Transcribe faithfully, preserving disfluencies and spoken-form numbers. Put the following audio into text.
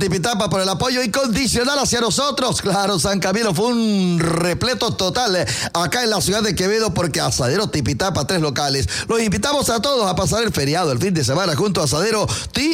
Tipitapa por el apoyo incondicional hacia nosotros. Claro, San Camilo fue un repleto total eh, acá en la ciudad de Quevedo porque Asadero Tipitapa, tres locales. Los invitamos a todos a pasar el feriado, el fin de semana junto a Asadero Tipitapa.